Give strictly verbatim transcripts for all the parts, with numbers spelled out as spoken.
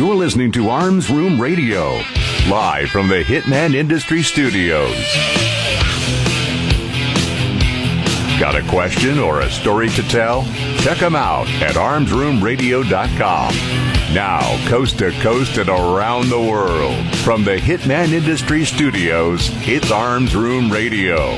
You're listening to Arms Room Radio, live from the Hitman Industry Studios. Got a question or a story to tell? Check them out at arms room radio dot com. Now, coast to coast and around the world, from the Hitman Industry Studios, it's Arms Room Radio.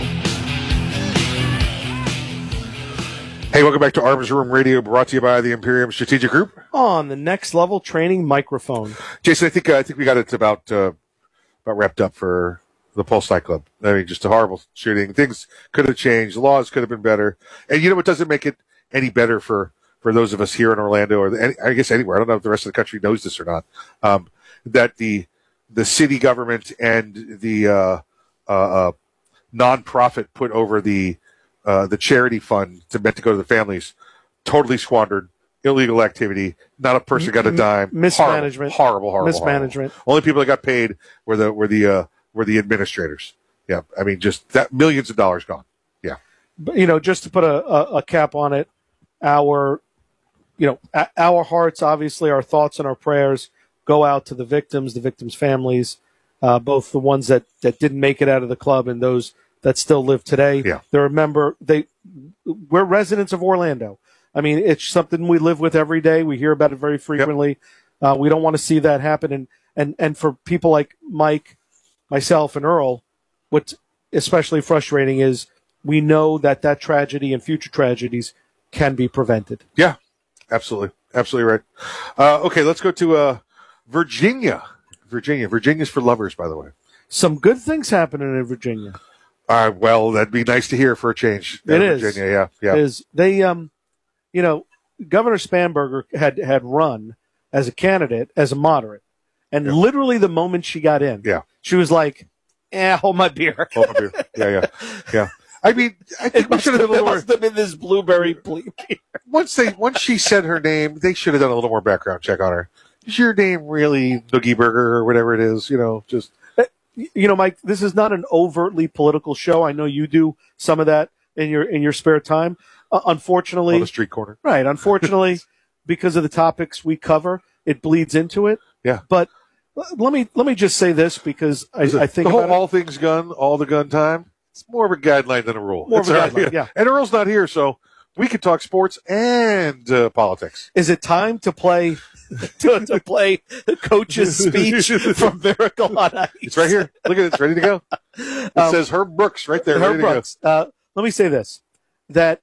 Hey, welcome back to Arms Room Radio, brought to you by the Imperium Strategic Group. On the Next Level Training Microphone. Jason, I think uh, I think we got it about uh, about wrapped up for the Pulse Nightclub. I mean, just a horrible shooting. Things could have changed. The laws could have been better. And you know what doesn't make it any better for, for those of us here in Orlando, or any, I guess anywhere. I don't know if the rest of the country knows this or not. Um, that the the city government and the uh, uh, uh, nonprofit put over the uh, the charity fund to meant to go to the families totally squandered. Illegal activity. Not a person got a dime. Mismanagement. Horrible, horrible, horrible. Mismanagement. Horrible. Only people that got paid were the were the uh, were the administrators. Yeah, I mean, just that millions of dollars gone. Yeah, but, you know, just to put a, a, a cap on it, our you know a, our hearts, obviously, our thoughts and our prayers go out to the victims, the victims' families, uh, both the ones that, that didn't make it out of the club and those that still live today. Yeah, they're a member. They we're residents of Orlando. I mean, it's something we live with every day. We hear about it very frequently. Yep. Uh, we don't want to see that happen. And, and, and for people like Mike, myself, and Earl, what's especially frustrating is we know that that tragedy and future tragedies can be prevented. Yeah, absolutely. Absolutely right. Uh, okay, let's go to uh, Virginia. Virginia. Virginia's for lovers, by the way. Some good things happening in Virginia. Uh, well, that'd be nice to hear for a change. It is. Virginia, yeah. yeah. It is. They, um, you know, Governor Spanberger had, had run as a candidate, as a moderate. And yeah. literally the moment she got in, yeah. she was like, eh, hold my beer. Hold my beer. Yeah, yeah, yeah. I mean, I think it we should have done a little more. Must have been this blueberry beer. Once they, once she said her name, they should have done a little more background check on her. Is your name really Noogie Burger or whatever it is? You know, just. You know, Mike, this is not an overtly political show. I know you do some of that in your, in your spare time. Uh, unfortunately, on the street corner, right? Unfortunately, because of the topics we cover, it bleeds into it. Yeah. But let me let me just say this because I, I think the whole about all things gun, all the gun time. It's more of a guideline than a rule. More it's of a right. guideline, yeah. And Earl's not here, so we could talk sports and uh, politics. Is it time to play to, to play the coach's speech from Miracle on Ice? It's right here. Look at it. It's ready to go. It um, says Herb Brooks right there. Herb ready Brooks. To go. Uh, let me say this: that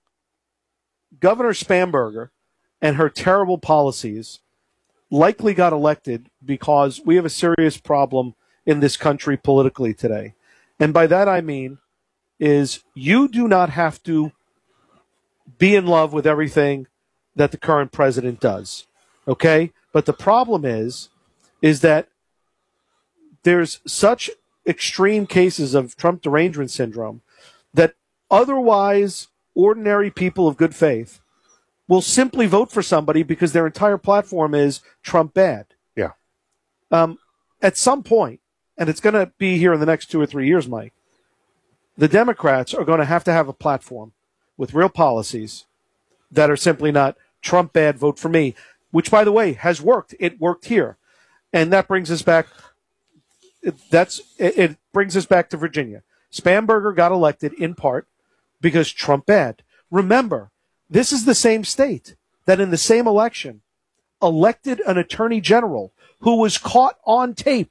Governor Spanberger and her terrible policies likely got elected because we have a serious problem in this country politically today. And by that I mean is you do not have to be in love with everything that the current president does. Okay? But the problem is, is that there's such extreme cases of Trump derangement syndrome that otherwise ordinary people of good faith will simply vote for somebody because their entire platform is Trump bad. Yeah. Um, at some point, and it's going to be here in the next two or three years, Mike, the Democrats are going to have to have a platform with real policies that are simply not Trump bad, vote for me, which, by the way, has worked. It worked here. And that brings us back. That's it brings us back to Virginia. Spanberger got elected in part because Trump bad. Remember, this is the same state that in the same election elected an attorney general who was caught on tape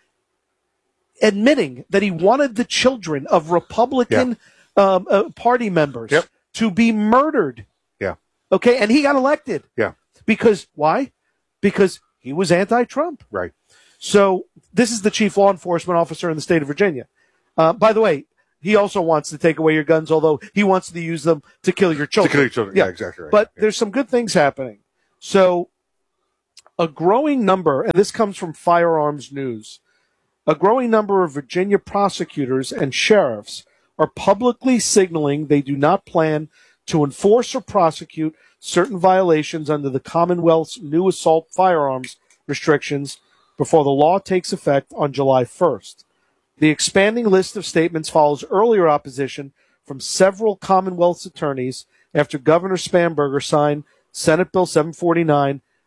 admitting that he wanted the children of Republican yeah. um, uh, Party members yep. to be murdered. Yeah. Okay, and he got elected. Yeah. Because, why? Because he was anti-Trump. Right. So this is the chief law enforcement officer in the state of Virginia. Uh, by the way, he also wants to take away your guns, although he wants to use them to kill your children. To kill your children, yeah, yeah exactly right. But yeah. there's some good things happening. So a growing number, and this comes from Firearms News, a growing number of Virginia prosecutors and sheriffs are publicly signaling they do not plan to enforce or prosecute certain violations under the Commonwealth's new assault firearms restrictions before the law takes effect on July first. The expanding list of statements follows earlier opposition from several Commonwealth's attorneys after Governor Spanberger signed Senate Bill seven forty-nine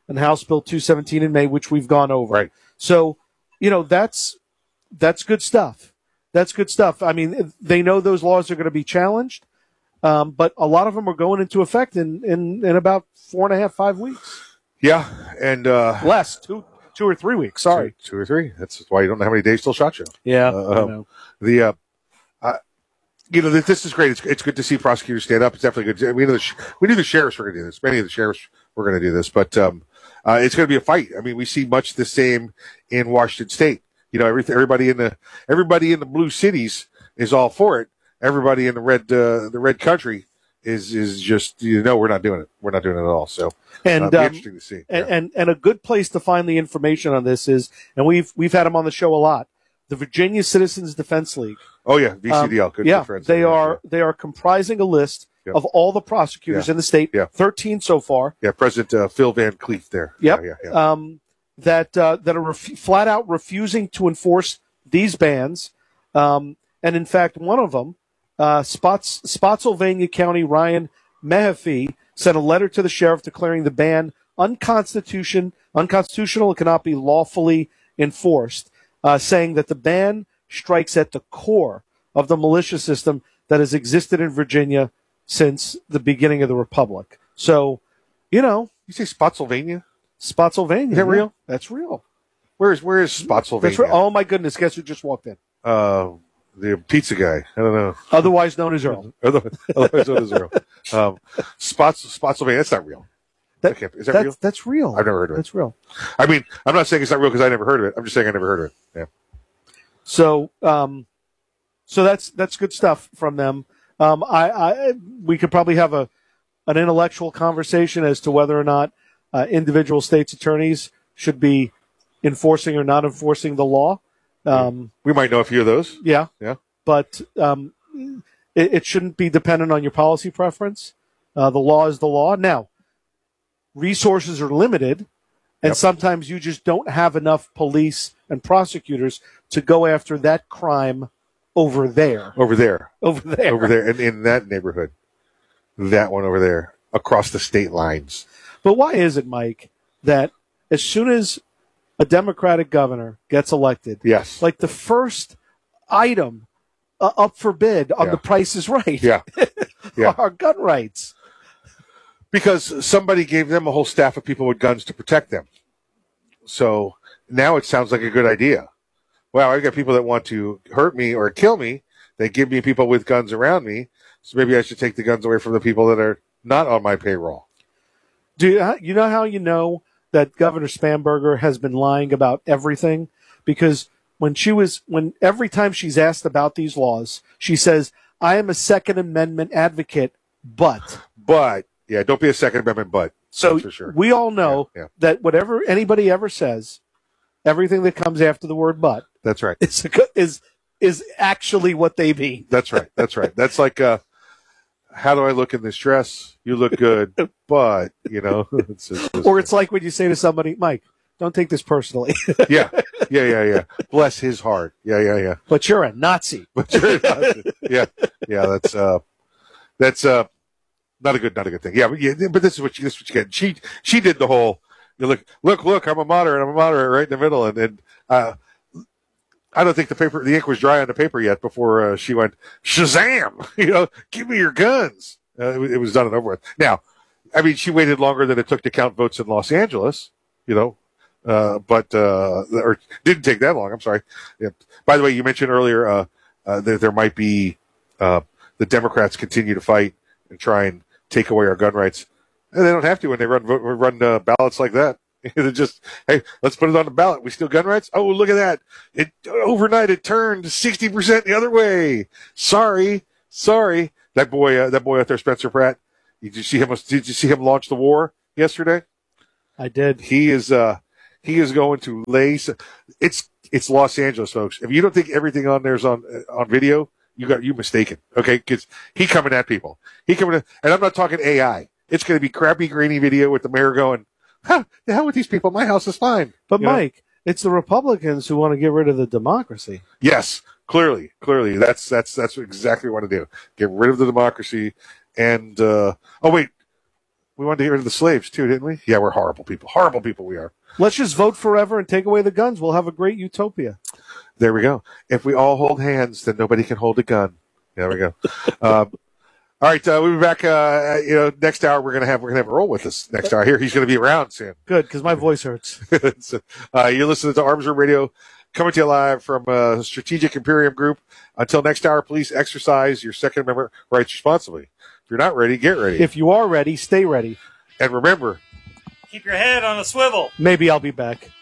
and House Bill two seventeen in May, which we've gone over. Right. So, you know, that's that's good stuff. That's good stuff. I mean, they know those laws are going to be challenged, um, but a lot of them are going into effect in, in, in about four and a half, five weeks. Yeah, and uh, less two two or three weeks. Sorry, two, two or three. That's why you don't know how many days till SHOT Show. Yeah, uh, I know. The uh, uh, you know, this is great. It's, it's good to see prosecutors stand up. It's definitely good. We knew the, we knew the sheriffs were going to do this. Many of the sheriffs were going to do this, but um, uh, it's going to be a fight. I mean, we see much the same in Washington State. You know, every, everybody in the everybody in the blue cities is all for it. Everybody in the red uh, the red country is is just, you know, we're not doing it. We're not doing it at all. So and uh, be um, interesting to see. And, yeah. and and a good place to find the information on this is, and we've we've had them on the show a lot, the Virginia Citizens Defense League. Oh yeah, V C D L. Good, yeah, good friends. they yeah. are they are comprising a list Yep. of all the prosecutors Yeah. in the state. Yeah. thirteen so far. Yeah, President uh, Phil Van Cleef there. Yep. Yeah, yeah, yeah. Um, that uh, that are ref- flat out refusing to enforce these bans, um, and in fact, one of them, uh, Spots- Spotsylvania County Ryan Mahaffey, sent a letter to the sheriff declaring the ban unconstitution, unconstitutional, and cannot be lawfully enforced, uh, saying that the ban strikes at the core of the militia system that has existed in Virginia since the beginning of the Republic. So, you know, You say Spotsylvania? Spotsylvania. Is that yeah, real? That's real. Where is where is Spotsylvania? That's real. Oh my goodness! Guess who just walked in? Uh, the pizza guy. I don't know. Otherwise known as Earl. Otherwise otherwise known as Earl. Um, Spots Spotsylvania. That's not real. That, can't- is that that's, real? That's real. I've never heard of it. That's real. I mean, I'm not saying it's not real because I never heard of it. I'm just saying I never heard of it. Yeah. So, um, so that's that's good stuff from them. Um, I, I we could probably have a an intellectual conversation as to whether or not uh, individual states' attorneys should be enforcing or not enforcing the law. Um, We might know a few of those. yeah, Yeah. but um, it, it shouldn't be dependent on your policy preference. Uh, the law is the law. Now, resources are limited, and Yep. sometimes you just don't have enough police and prosecutors to go after that crime over there. Over there. Over there. Over there. And in that neighborhood. That one over there. Across the state lines. But why is it, Mike, that as soon as a Democratic governor gets elected, Yes. like the first item uh, up for bid on Yeah. The Price is Right Yeah. Yeah. are gun rights? Because somebody gave them a whole staff of people with guns to protect them. So now it sounds like a good idea. Wow, I've got people that want to hurt me or kill me. They give me people with guns around me. So maybe I should take the guns away from the people that are not on my payroll. Do you, you know how you know that Governor Spamberger has been lying about everything? Because when she was, when every time she's asked about these laws, she says, I am a Second Amendment advocate, but. But, yeah, don't be a Second Amendment but. So That's for sure. we all know Yeah, yeah. that whatever anybody ever says, everything that comes after the word but That's right. is, is, is actually what they mean. That's right. That's right. That's like, uh, how do I look in this dress? You look good, but, you know. It's, it's, it's, Or it's like when you say to somebody, Mike, don't take this personally, yeah, yeah, yeah, yeah. Bless his heart. Yeah, yeah, yeah. but you're a Nazi. But you're not, yeah, yeah. That's uh, that's uh, not a good, not a good thing. Yeah, but yeah, but this is what you, this is what you get. She she did the whole. You look, look, look. I'm a moderate. I'm a moderate, right in the middle, and and uh, I don't think the paper, the ink was dry on the paper yet before uh, she went Shazam. You know, give me your guns. Uh, it, it was done and over with. Now, I mean, she waited longer than it took to count votes in Los Angeles. You know. Uh, but, uh, or didn't take that long. I'm sorry. Yeah. By the way, you mentioned earlier, uh, uh, that there might be, uh, the Democrats continue to fight and try and take away our gun rights. And they don't have to when they run, run, uh, ballots like that. They just, hey, let's put it on the ballot. We steal gun rights. Oh, look at that. It, overnight it turned sixty percent the other way. Sorry. Sorry. That boy, uh, that boy out there, Spencer Pratt. Did you see him, did you see him launch the war yesterday? I did. He is, uh, He is going to lay. It's it's Los Angeles, folks. If you don't think everything on there is on on video, you got you mistaken. Okay, because he coming at people. He coming at, and I'm not talking A I. It's going to be crappy, grainy video with the mayor going, "Huh, the hell with these people? My house is fine." But You know? Mike, it's the Republicans who want to get rid of the democracy. Yes, clearly, clearly, that's that's that's exactly what I want to do. Get rid of the democracy, and uh, oh wait, We wanted to get rid of the slaves too, didn't we? Yeah, we're horrible people. Horrible people we are. Let's just vote forever and take away the guns. We'll have a great utopia. There we go. If we all hold hands, then nobody can hold a gun. There we go. um, all right, uh, we'll be back. Uh, you know, next hour we're gonna have we're gonna have Earl with us. Next hour here, he's gonna be around soon. Good, because my voice hurts. so, uh, you're listening to Arms Room Radio, coming to you live from uh, Strategic Imperium Group. Until next hour, please exercise your Second Amendment rights responsibly. If you're not ready, get ready. If you are ready, stay ready. And remember, keep your head on a swivel. Maybe I'll be back.